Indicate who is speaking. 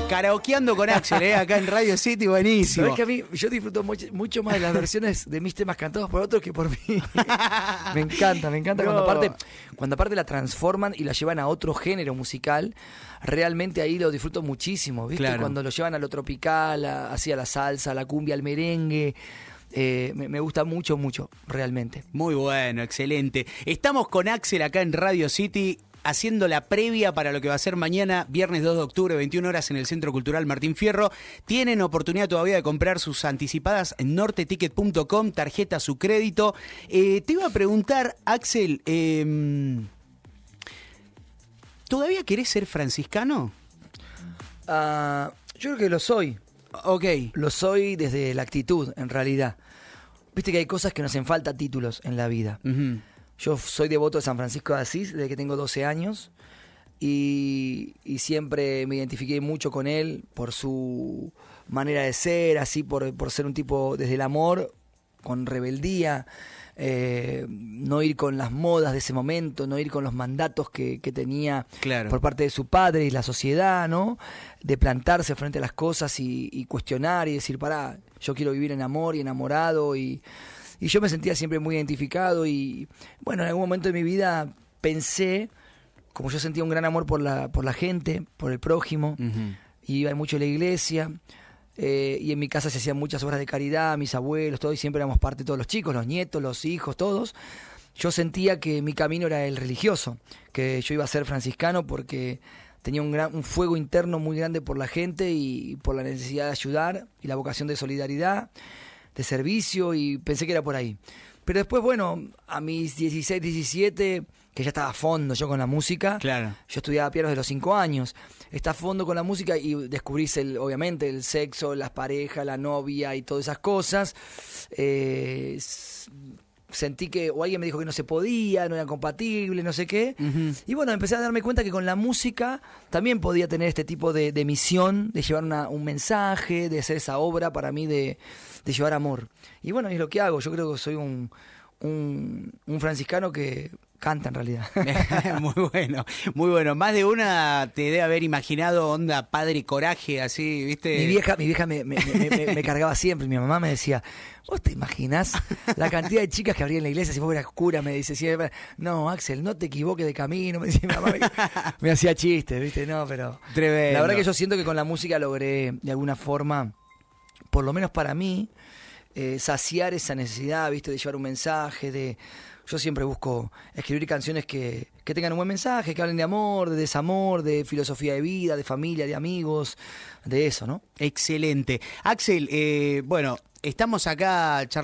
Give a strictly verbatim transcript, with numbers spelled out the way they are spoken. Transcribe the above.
Speaker 1: Karaokeando con Axel, ¿eh? Acá en Radio City, buenísimo.
Speaker 2: Sabés que a mí, yo disfruto mucho, mucho más de las versiones de mis temas cantados por otros que por mí. Me encanta, me encanta
Speaker 1: No.
Speaker 2: cuando aparte, cuando aparte la transforman y la llevan a otro género musical. Realmente ahí lo disfruto muchísimo, ¿viste?
Speaker 1: Claro.
Speaker 2: Cuando lo llevan a lo tropical, a, así a la salsa, a la cumbia, al merengue. Eh, me, me gusta mucho, mucho, realmente.
Speaker 1: Muy bueno, excelente. Estamos con Axel acá en Radio City haciendo la previa para lo que va a ser mañana, viernes dos de octubre, veintiuna horas en el Centro Cultural Martín Fierro. Tienen oportunidad todavía de comprar sus anticipadas en norte ticket punto com, tarjeta su crédito. Eh, te iba a preguntar, Axel, eh, ¿todavía querés ser franciscano?
Speaker 2: Uh, yo creo que lo soy.
Speaker 1: Ok.
Speaker 2: Lo soy desde la actitud, en realidad. Viste que hay cosas que nos hacen falta títulos en la vida.
Speaker 1: Uh-huh.
Speaker 2: Yo soy devoto de San Francisco de Asís desde que tengo doce años y, y siempre me identifiqué mucho con él por su manera de ser, así por, por ser un tipo desde el amor, con rebeldía, eh, no ir con las modas de ese momento, no ir con los mandatos que, que tenía
Speaker 1: Claro.
Speaker 2: por parte de su padre y la sociedad, ¿no? De plantarse frente a las cosas y, y cuestionar y decir, pará, yo quiero vivir en amor y enamorado y... Y yo me sentía siempre muy identificado y, bueno, en algún momento de mi vida pensé, como yo sentía un gran amor por la por la gente, por el prójimo,
Speaker 1: Uh-huh.
Speaker 2: y iba mucho a la iglesia, eh, y en mi casa se hacían muchas obras de caridad, mis abuelos, todos, y siempre éramos parte, todos los chicos, los nietos, los hijos, todos. Yo sentía que mi camino era el religioso, que yo iba a ser franciscano porque tenía un, gran, un fuego interno muy grande por la gente y por la necesidad de ayudar y la vocación de solidaridad, de servicio, y pensé que era por ahí. Pero después, bueno, a mis dieciséis, diecisiete, que ya estaba a fondo yo con la música,
Speaker 1: Claro.
Speaker 2: yo estudiaba piano desde los cinco años, está a fondo con la música y descubrís, el, obviamente, el sexo, las parejas, la novia y todas esas cosas. Eh, sentí que, o alguien me dijo que no se podía, no era compatible, no sé qué.
Speaker 1: Uh-huh.
Speaker 2: Y bueno, empecé a darme cuenta que con la música también podía tener este tipo de, de misión, de llevar una, un mensaje, de hacer esa obra para mí de, de llevar amor. Y bueno, es lo que hago. Yo creo que soy un, un, un franciscano que canta en realidad.
Speaker 1: Muy bueno, muy bueno. Más de una te debe haber imaginado onda Padre Coraje, así, ¿viste?
Speaker 2: Mi vieja, mi vieja me, me, me, me, me cargaba siempre. Mi mamá me decía, ¿vos te imaginás la cantidad de chicas que habría en la iglesia si vos eras cura? Me dice siempre, no, Axel, no te equivoques de camino. Me decía mi mamá, me, me hacía chistes, ¿viste? No, pero
Speaker 1: Tremendo.
Speaker 2: la verdad que yo siento que con la música logré, de alguna forma, por lo menos para mí, eh, saciar esa necesidad, ¿viste? De llevar un mensaje, de... Yo siempre busco escribir canciones que, que tengan un buen mensaje, que hablen de amor, de desamor, de filosofía de vida, de familia, de amigos, de eso, ¿no?
Speaker 1: Excelente. Axel, eh, bueno, estamos acá charlando.